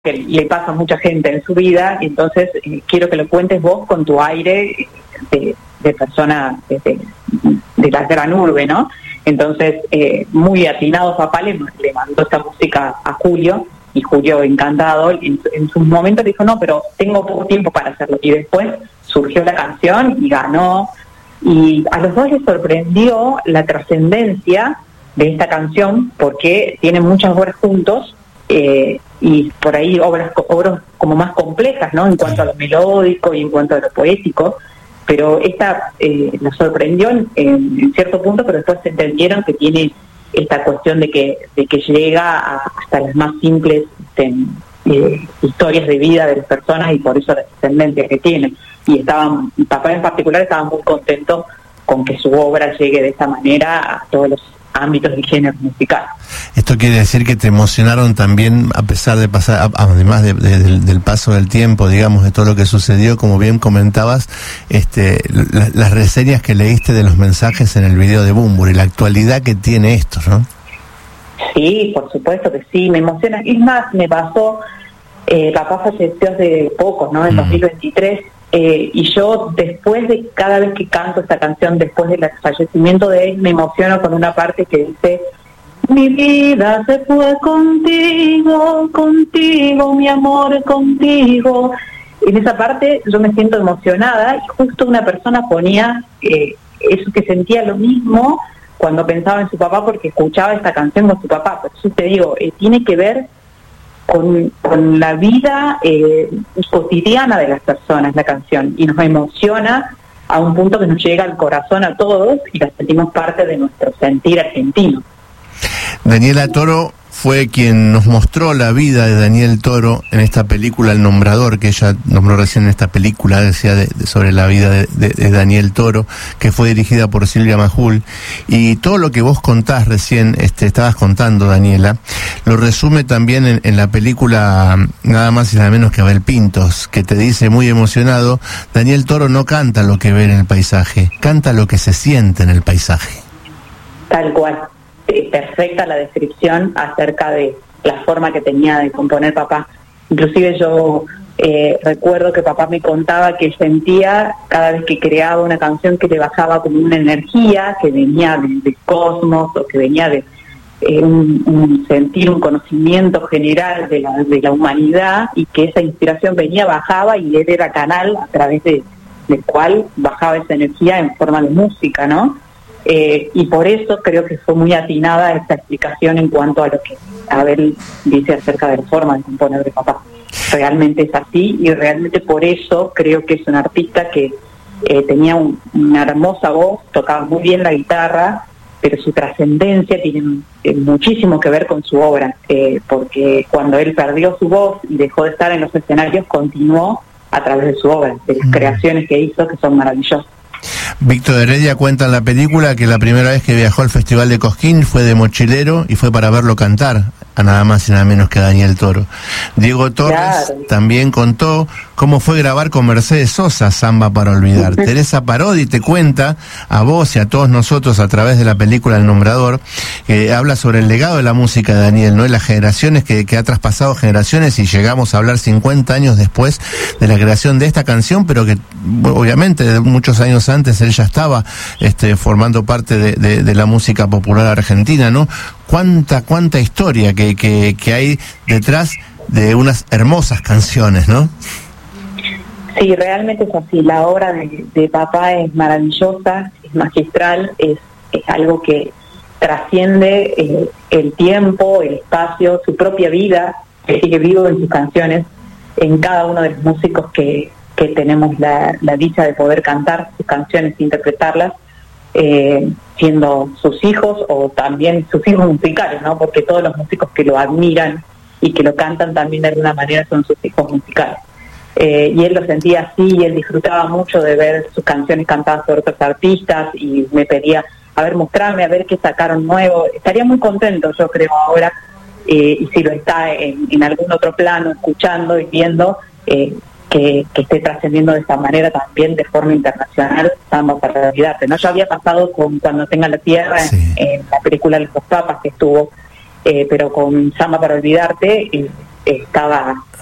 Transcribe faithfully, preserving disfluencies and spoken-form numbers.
que le pasa a mucha gente en su vida, y entonces eh, quiero que lo cuentes vos con tu aire de, de persona de, de, de la gran urbe, ¿no? Entonces, eh, muy atinado papá, le, le mandó esta música a Julio, y Julio encantado, en, en sus momentos dijo, no, pero tengo poco tiempo para hacerlo, y después surgió la canción y ganó, y a los dos les sorprendió la trascendencia de esta canción, porque tienen muchas obras juntos, eh, y por ahí obras, obras como más complejas, ¿no? En cuanto a lo melódico y en cuanto a lo poético, pero esta eh, nos sorprendió en, en cierto punto, pero después entendieron que tiene esta cuestión de que de que llega a, hasta las más simples este, eh, historias de vida de las personas, y por eso la trascendencia que tiene. Y estaban, mi papá en particular estaba muy contento con que su obra llegue de esta manera a todos los ámbitos y géneros musicales. Esto quiere decir que te emocionaron también, a pesar de pasar, además de, de, del, del paso del tiempo, digamos, de todo lo que sucedió, como bien comentabas, este, la, las reseñas que leíste de los mensajes en el video de Bunbury, la actualidad que tiene esto, ¿no? Sí, por supuesto que sí, me emociona. Es más, me pasó, eh, papá falleció hace poco, ¿no? En mm. dos mil veintitrés, Eh, y yo, después de cada vez que canto esta canción, después del fallecimiento de él, me emociono con una parte que dice: mi vida se fue contigo, contigo, mi amor, contigo. En esa parte yo me siento emocionada, y justo una persona ponía eh, eso, que sentía lo mismo cuando pensaba en su papá, porque escuchaba esta canción con su papá. Por eso te digo, eh, tiene que ver Con, con la vida eh, cotidiana de las personas, la canción, y nos emociona a un punto que nos llega al corazón a todos, y la sentimos parte de nuestro sentir argentino. Daniela Toro fue quien nos mostró la vida de Daniel Toro en esta película El Nombrador, que ella nombró recién en esta película, decía de, de, sobre la vida de, de, de Daniel Toro, que fue dirigida por Silvia Majul, y todo lo que vos contás recién, este, estabas contando, Daniela, lo resume también en, en la película nada más y nada menos que Abel Pintos, que te dice muy emocionado: Daniel Toro no canta lo que ve en el paisaje, canta lo que se siente en el paisaje. Tal cual. Perfecta la descripción acerca de la forma que tenía de componer papá. Inclusive yo eh, recuerdo que papá me contaba que sentía cada vez que creaba una canción que le bajaba como una energía que venía del, del cosmos, o que venía de eh, un, un sentir, un conocimiento general de la, de la humanidad, y que esa inspiración venía, bajaba, y él era canal a través de, del cual bajaba esa energía en forma de música, ¿no? Eh, y por eso creo que fue muy atinada esta explicación en cuanto a lo que Abel dice acerca de la forma de componer de papá. Realmente es así, y realmente por eso creo que es un artista que eh, tenía un, una hermosa voz, tocaba muy bien la guitarra, pero su trascendencia tiene eh, muchísimo que ver con su obra, eh, porque cuando él perdió su voz y dejó de estar en los escenarios, continuó a través de su obra, de las mm. creaciones que hizo, que son maravillosas. Víctor Heredia cuenta en la película que la primera vez que viajó al Festival de Cosquín fue de mochilero, y fue para verlo cantar a nada más y nada menos que a Daniel Toro. Diego Torres claro. también contó cómo fue grabar con Mercedes Sosa Samba para olvidar. Teresa Parodi te cuenta a vos y a todos nosotros a través de la película El Nombrador, que habla sobre el legado de la música de Daniel, ¿no? Y las generaciones que, que ha traspasado generaciones, y llegamos a hablar cincuenta años después de la creación de esta canción, pero que obviamente muchos años antes él ya estaba este, formando parte de, de, de la música popular argentina, ¿no? Cuánta, cuánta historia que, que, que hay detrás de unas hermosas canciones, ¿no? Sí, realmente es así. La obra de, de papá es maravillosa, es magistral, es, es algo que trasciende eh, el tiempo, el espacio, su propia vida, que sigue vivo en sus canciones, en cada uno de los músicos que, que tenemos la, la dicha de poder cantar sus canciones e interpretarlas, eh, siendo sus hijos o también sus hijos musicales, ¿no? Porque todos los músicos que lo admiran y que lo cantan también de alguna manera son sus hijos musicales. Eh, y él lo sentía así, y él disfrutaba mucho de ver sus canciones cantadas por otros artistas, y me pedía, a ver, mostrarme, a ver qué sacaron nuevo. Estaría muy contento, yo creo, ahora, eh, y si lo está en, en algún otro plano, escuchando y viendo, eh, que, que esté trascendiendo de esta manera también de forma internacional, Samba para olvidarte, ¿no? Ya había pasado con Cuando tenga la tierra, sí. en, en la película Los Papas que estuvo, eh, pero con Samba para olvidarte, eh, estaba